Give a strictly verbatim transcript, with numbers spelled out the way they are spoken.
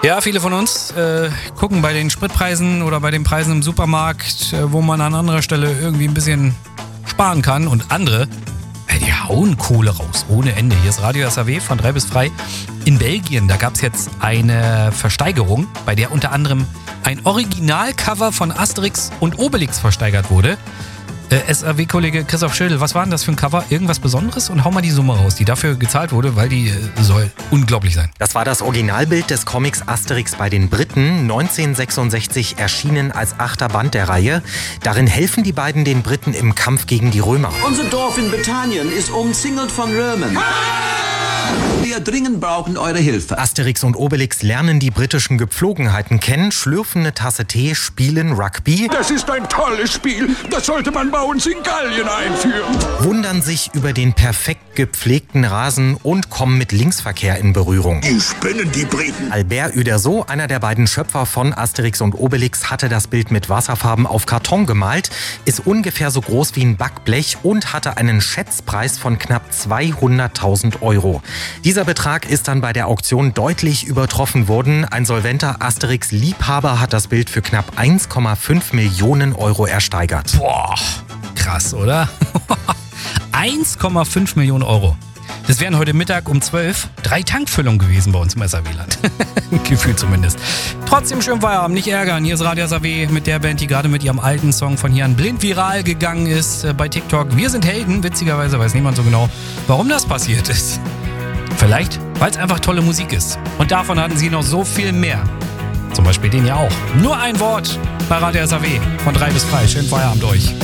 Ja, viele von uns äh, gucken bei den Spritpreisen oder bei den Preisen im Supermarkt, äh, wo man an anderer Stelle irgendwie ein bisschen sparen kann. Und andere, äh, die hauen Kohle raus, ohne Ende. Hier ist Radio S A W von drei bis frei. In Belgien, da gab es jetzt eine Versteigerung, bei der unter anderem ein Originalcover von Asterix und Obelix versteigert wurde. Äh, S A W-Kollege Christoph Schödel, was war denn das für ein Cover? Irgendwas Besonderes? Und hau mal die Summe raus, die dafür gezahlt wurde, weil die äh, soll unglaublich sein. Das war das Originalbild des Comics Asterix bei den Briten, neunzehnhundertsechsundsechzig erschienen als achter Band der Reihe. Darin helfen die beiden den Briten im Kampf gegen die Römer. Unser Dorf in Britannien ist umzingelt von Römern. Wir dringend brauchen eure Hilfe. Asterix und Obelix lernen die britischen Gepflogenheiten kennen, schlürfen eine Tasse Tee, spielen Rugby. Das ist ein tolles Spiel. Das sollte man bei uns in Gallien einführen. Wundern sich über den perfekt gepflegten Rasen und kommen mit Linksverkehr in Berührung. Die spinnen, die Briten. Albert Uderzo, einer der beiden Schöpfer von Asterix und Obelix, hatte das Bild mit Wasserfarben auf Karton gemalt, ist ungefähr so groß wie ein Backblech und hatte einen Schätzpreis von knapp zweihunderttausend Euro. Dieser Betrag ist dann bei der Auktion deutlich übertroffen worden. Ein solventer Asterix-Liebhaber hat das Bild für knapp eins Komma fünf Millionen Euro ersteigert. Boah, krass, oder? eins Komma fünf Millionen Euro. Das wären heute Mittag um zwölf drei Tankfüllungen gewesen bei uns im S A W-Land. Gefühlt zumindest. Trotzdem schön Feierabend, nicht ärgern. Hier ist Radio S A W mit der Band, die gerade mit ihrem alten Song von hier an blind viral gegangen ist äh, bei TikTok. Wir sind Helden. Witzigerweise weiß niemand so genau, warum das passiert ist. Vielleicht, weil es einfach tolle Musik ist. Und davon hatten sie noch so viel mehr. Zum Beispiel den ja auch. Nur ein Wort bei Radio S A W von drei bis frei. Schönen Feierabend euch.